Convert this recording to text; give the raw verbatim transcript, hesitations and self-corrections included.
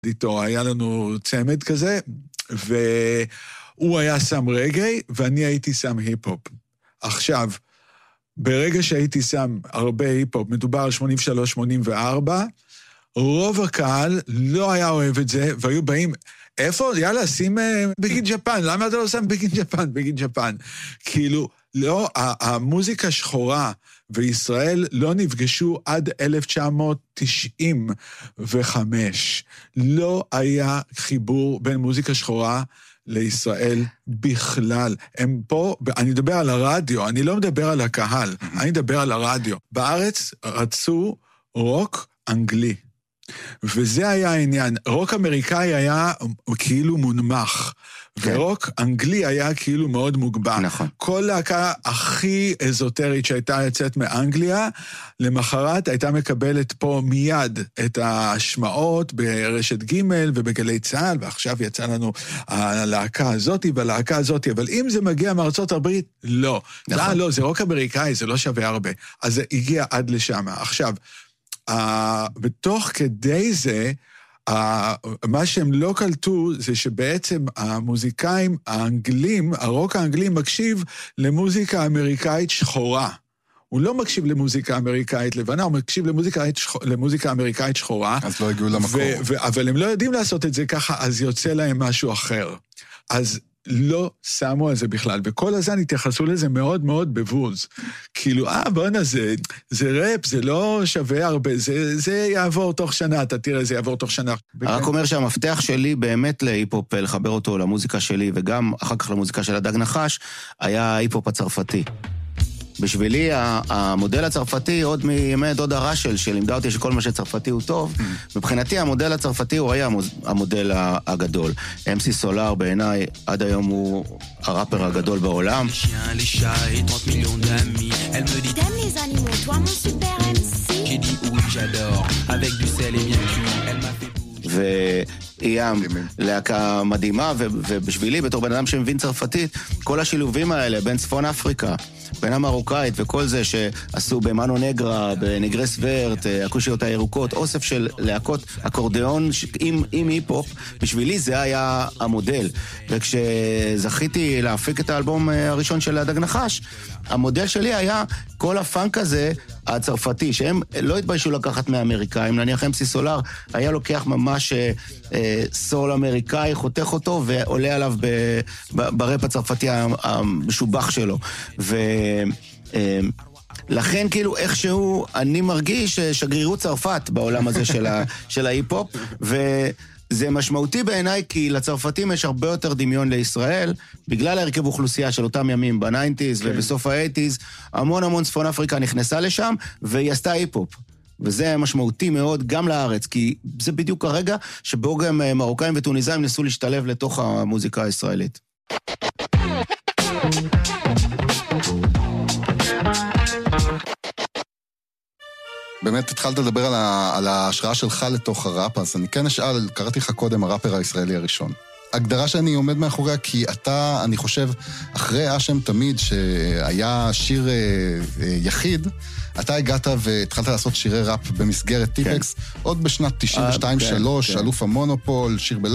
איתו, היה לנו צמד כזה, והוא היה שם רגעי, ואני הייתי שם היפ-הופ. עכשיו, ברגע שהייתי שם הרבה היפ-הופ, מדובר על שמונים ושלוש שמונים וארבע, רוב הקהל לא היה אוהב את זה, והיו באים, איפה? יאללה, שים בגין ג'פן, למה אתה לא שם בגין ג'פן, בגין ג'פן? כאילו, לא, המוזיקה שחורה וישראל לא נפגשו עד אלף תשע מאות תשעים וחמש. לא היה חיבור בין מוזיקה שחורה לישראל בכלל. הם פה, אני מדבר על הרדיו, אני לא מדבר על הקהל, אני מדבר על הרדיו. בארץ רצו רוק אנגלי. וזה היה העניין. רוק אמריקאי היה כאילו מונמך, כן. ורוק אנגלי היה כאילו מאוד מוגבל. נכון. כל להקה הכי אזוטרית שהייתה יוצאת מאנגליה, למחרת הייתה מקבלת פה מיד את השמעות ברשת ג' ובגלי צהל, ועכשיו יצא לנו הלהקה הזאת והלהקה הזאת, אבל אם זה מגיע מארצות הברית, לא. נכון. לא, לא, זה רוק אמריקאי, זה לא שווה הרבה. אז זה הגיע עד לשם. עכשיו, Uh, בתוך כדי זה, uh, מה שהם לא קלטו זה שבעצם המוזיקאים האנגלים, הרוק האנגלי מקשיב למוזיקה אמריקאית שחורה. הוא לא מקשיב למוזיקה אמריקאית לבנה, הוא מקשיב למוזיקה, למוזיקה אמריקאית שחורה. אז לא הגיעו למקור. ו- ו- אבל הם לא יודעים לעשות את זה ככה, אז יוצא להם משהו אחר. אז לא שמו על זה בכלל, וכל הזמן התייחסו לזה מאוד מאוד בבוז. כאילו, אה, בוא'נה, זה, זה רפ, זה לא שווה הרבה, זה, זה יעבור תוך שנה, אתה תראה, זה יעבור תוך שנה. רק אומר שהמפתח שלי באמת להיפ-הופ, לחבר אותו למוזיקה שלי, וגם אחר כך למוזיקה של הדג נחש, היה ההיפ-הופ הצרפתי. בשבילי, המודל הצרפתי, עוד מימי דודה ראשל, שלימדה אותי שכל מה שצרפתי הוא טוב, מבחינתי המודל הצרפתי הוא היה המודל הגדול. אם סי סולר בעיניי, עד היום הוא הראפר הגדול בעולם. ואיים להקה מדהימה, ובשבילי, בתור בן אדם שמבין צרפתית, כל השילובים האלה בין צפון אפריקה, בין המרוקאית וכל זה שעשו במאנו נגרה, בנגרס ורט, הקושיות הירוקות, אוסף של להקות אקורדיאון עם, עם היפ-הופ, בשבילי זה היה המודל. וכשזכיתי להפיק את האלבום הראשון של הדג נחש, המודל שלי היה כל הפאנק הזה הצרפתי, שהם לא התביישו לקחת מהאמריקאים, נניח אם סי סולר היה לוקח ממש אה, סול אמריקאי, חותך אותו ועולה עליו ב, ב, ברפ הצרפתי המשובח שלו. ו... אה, לכן כאילו איכשהו אני מרגיש שגרירות צרפת בעולם הזה של, ה, של ההיפ-הופ, וזה משמעותי בעיניי כי לצרפתים יש הרבה יותר דמיון לישראל, בגלל ההרכב אוכלוסייה של אותם ימים בניינטיז ובסוף האייטיז, המון המון צפון אפריקה נכנסה לשם, והיא עשתה היפ-הופ. וזה משמעותי מאוד גם לארץ, כי זה בדיוק הרגע שבו גם מרוקאים וטוניסאים נסו להשתלב לתוך המוזיקה הישראלית. באמת התחלת לדבר על, ה, על ההשראה שלך לתוך הראפ, אז אני כן אשאל, קראתי לך קודם הראפר הישראלי הראשון. הגדרה שאני עומד מאחוריה, כי אתה, אני חושב, אחרי אשם תמיד, שהיה שיר אה, אה, יחיד, אתה הגעת והתחלת לעשות שירי ראפ במסגרת טיפקס, כן. עוד בשנת תשעים ושתיים שלוש, כן, כן. אלוף המונופול, שיר בלב,